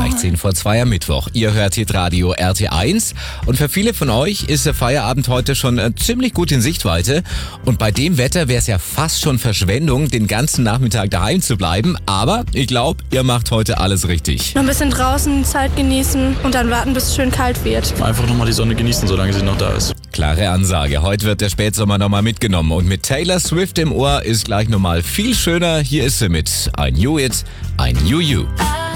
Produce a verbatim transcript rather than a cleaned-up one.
Gleich zehn vor zwei am Mittwoch. Ihr hört hier Radio R T eins und für viele von euch ist der Feierabend heute schon äh, ziemlich gut in Sichtweite. Und bei dem Wetter wäre es ja fast schon Verschwendung, den ganzen Nachmittag daheim zu bleiben. Aber ich glaube, ihr macht heute alles richtig. Noch ein bisschen draußen Zeit genießen und dann warten, bis es schön kalt wird. Einfach nochmal die Sonne genießen, solange sie noch da ist. Klare Ansage. Heute wird der Spätsommer nochmal mitgenommen. Und mit Taylor Swift im Ohr ist gleich nochmal viel schöner. Hier ist sie mit I Knew It, I Knew You.